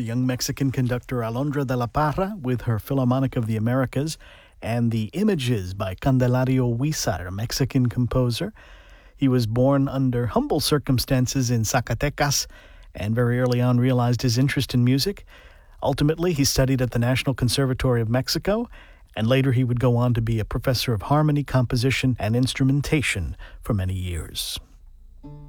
the young Mexican conductor Alondra de la Parra with her Philharmonic of the Americas, and The Images by Candelario Huizar, a Mexican composer. He was born under humble circumstances in Zacatecas and very early on realized his interest in music. Ultimately, he studied at the National Conservatory of Mexico, and later he would go on to be a professor of harmony, composition, and instrumentation for many years.